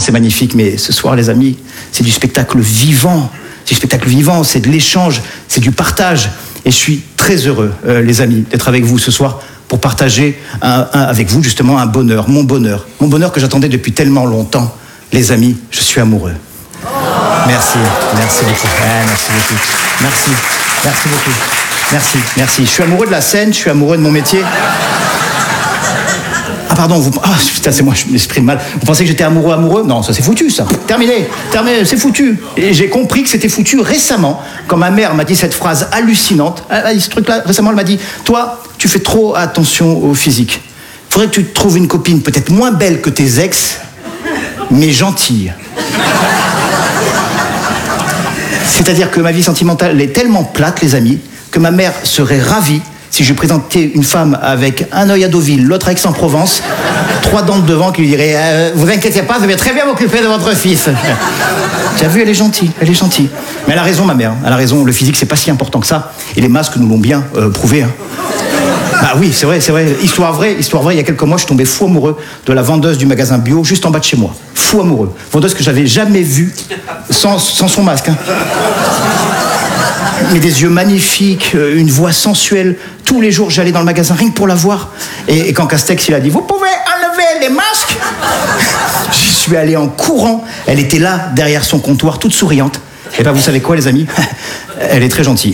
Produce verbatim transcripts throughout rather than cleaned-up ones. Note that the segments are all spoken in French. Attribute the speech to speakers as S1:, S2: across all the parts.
S1: c'est magnifique, mais ce soir, les amis, c'est du spectacle vivant. C'est du spectacle vivant, c'est de l'échange, c'est du partage. Et je suis très heureux, euh, les amis, d'être avec vous ce soir pour partager un, un, avec vous, justement, un bonheur, mon bonheur. Mon bonheur que j'attendais depuis tellement longtemps. Les amis, je suis amoureux. Merci, merci beaucoup. Ouais, merci beaucoup. Merci, merci beaucoup. Merci, merci. Je suis amoureux de la scène, je suis amoureux de mon métier. Ah pardon, vous... Ah putain, c'est moi, je m'exprime mal. Vous pensez que j'étais amoureux, amoureux? Non, ça c'est foutu, ça. Terminé, terminé, c'est foutu. Et j'ai compris que c'était foutu récemment, quand ma mère m'a dit cette phrase hallucinante. Elle a dit ce truc-là, récemment, elle m'a dit, toi, tu fais trop attention au physique. Il faudrait que tu te trouves une copine peut-être moins belle que tes ex, mais gentille. C'est-à-dire que ma vie sentimentale elle est tellement plate, les amis, que ma mère serait ravie si je lui présentais une femme avec un œil à Deauville, l'autre à Aix-en-Provence, trois dents de devant qui lui diraient euh, « Vous inquiétez pas, vous allez très bien m'occuper de votre fils. » Tu as vu, elle est gentille, elle est gentille. Mais elle a raison, ma mère, elle a raison, le physique, c'est pas si important que ça. Et les masques nous l'ont bien euh, prouvé. Hein. Bah oui, c'est vrai, c'est vrai. Histoire vraie, histoire vraie, il y a quelques mois, je suis tombé fou amoureux de la vendeuse du magasin bio, juste en bas de chez moi. Fou amoureux. Vendeuse que j'avais jamais vue sans, sans son masque. Hein. Mais des yeux magnifiques, une voix sensuelle. Tous les jours, j'allais dans le magasin, rien que pour la voir. Et, et quand Castex, il a dit « Vous pouvez enlever les masques ?» Je suis allé en courant. Elle était là, derrière son comptoir, toute souriante. Et ben, vous savez quoi, les amis? Elle est très gentille.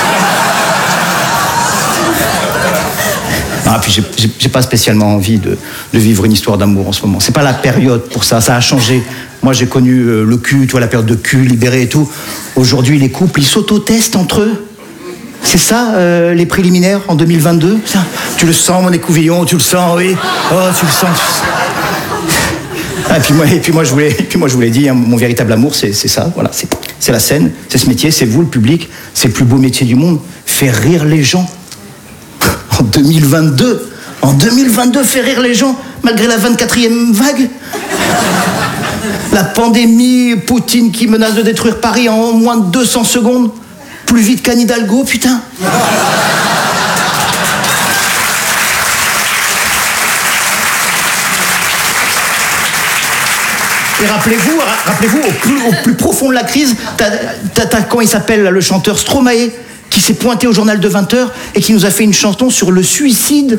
S1: Ah, puis j'ai, j'ai, j'ai pas spécialement envie de, de vivre une histoire d'amour en ce moment. C'est pas la période pour ça, ça a changé. Moi, j'ai connu euh, le cul, tu vois, la période de cul libéré et tout. Aujourd'hui, les couples, ils s'auto-testent entre eux. C'est ça, euh, les préliminaires en deux mille vingt-deux ça. Tu le sens, mon écouvillon, tu le sens, oui. Oh, tu le sens, tu le sens. Ah, et puis moi, et puis moi, je voulais, et puis moi, je vous l'ai dit, hein, mon véritable amour, c'est, c'est ça, voilà. C'est, c'est la scène, c'est ce métier, c'est vous, le public. C'est le plus beau métier du monde. Faire rire les gens. En deux mille vingt-deux, en deux mille vingt-deux, faire rire les gens, malgré la vingt-quatrième vague. La pandémie, Poutine qui menace de détruire Paris en moins de deux cents secondes. Plus vite qu'Anne Hidalgo, putain. Et rappelez-vous, rappelez-vous, au plus, au plus profond de la crise, t'as, t'as, t'as comment il s'appelle, là, le chanteur Stromae, qui s'est pointé au journal de vingt heures et qui nous a fait une chanson sur le suicide.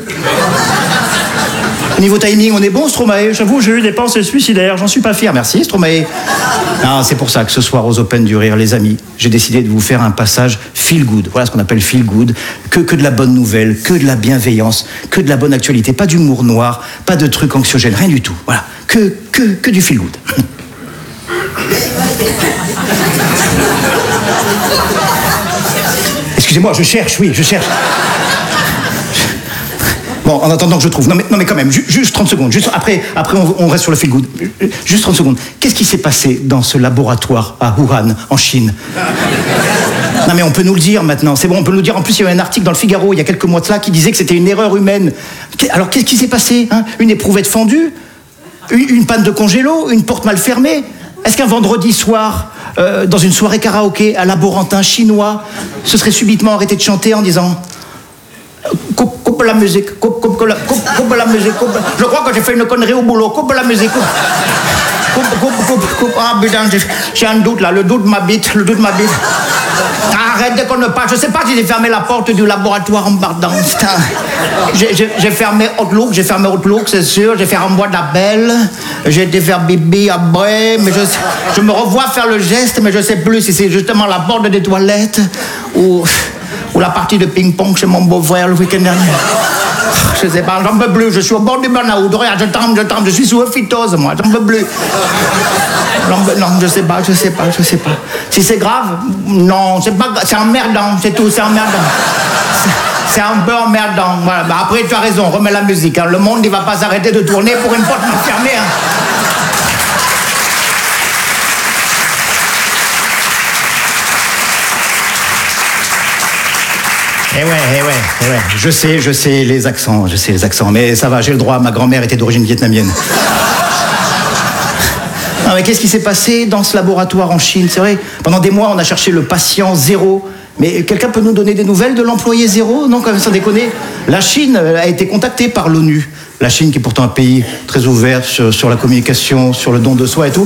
S1: Au niveau timing, on est bon, Stromae. J'avoue, j'ai eu des pensées suicidaires, j'en suis pas fier. Merci, Stromae. Non, c'est pour ça que ce soir, aux Open du Rire, les amis, j'ai décidé de vous faire un passage feel good. Voilà ce qu'on appelle feel good. Que, que de la bonne nouvelle, que de la bienveillance, que de la bonne actualité. Pas d'humour noir, pas de trucs anxiogènes, rien du tout. Voilà. Que, que, que du feel good. Excusez-moi, je cherche, oui, je cherche. Bon, en attendant que je trouve. Non mais, non mais quand même, ju- juste trente secondes. Juste, après, après on, on reste sur le feel good. Juste trente secondes. Qu'est-ce qui s'est passé dans ce laboratoire à Wuhan, en Chine? Non mais on peut nous le dire maintenant. C'est bon, on peut nous le dire. En plus, il y a eu un article dans le Figaro, il y a quelques mois de cela, qui disait que c'était une erreur humaine. Alors, qu'est-ce qui s'est passé, hein? Une éprouvette fendue? Une, une panne de congélo? Une porte mal fermée? Est-ce qu'un vendredi soir, euh, dans une soirée karaoké à laborantin chinois, ce serait subitement arrêté de chanter en disant coupe, coupe la musique, coupe, coupe, coupe, coupe, coupe la musique, coupe. Je crois que j'ai fait une connerie au boulot, coupe la musique, coupe, coupe, coupe, coupe, coupe. Ah putain, j'ai, j'ai un doute là, le doute m'habite, le doute m'habite. Arrête de qu'on ne pas. Je sais pas si j'ai fermé la porte du laboratoire en bardant. J'ai, j'ai, j'ai fermé Outlook, j'ai fermé Outlook, c'est sûr. J'ai fait renvoi d'appel. J'ai été faire bibi après, mais je, je me revois faire le geste, mais je sais plus si c'est justement la porte des toilettes ou, ou la partie de ping-pong chez mon beau-frère le week-end dernier. Je sais pas, j'en peux plus. Je suis au bord du burn-out. Regarde, je tremble, je tremble. Je suis sous phytose, moi. J'en peux plus. Non, non, je sais pas, je sais pas, je sais pas. Si c'est grave, non, c'est pas, c'est emmerdant, c'est tout, c'est emmerdant. C'est, c'est un peu emmerdant. Voilà. Bah après, tu as raison, remets la musique. Hein. Le monde, il va pas s'arrêter de tourner pour une porte mal fermée. Hein. Eh ouais, eh ouais, eh ouais. Je sais, je sais les accents, je sais les accents, mais ça va, j'ai le droit. Ma grand-mère était d'origine vietnamienne. Non, mais qu'est-ce qui s'est passé dans ce laboratoire en Chine? C'est vrai, pendant des mois, on a cherché le patient zéro. Mais quelqu'un peut nous donner des nouvelles de l'employé zéro? Non, quand même, sans déconner. La Chine a été contactée par l'ONU. La Chine, qui est pourtant un pays très ouvert sur, sur la communication, sur le don de soi et tout.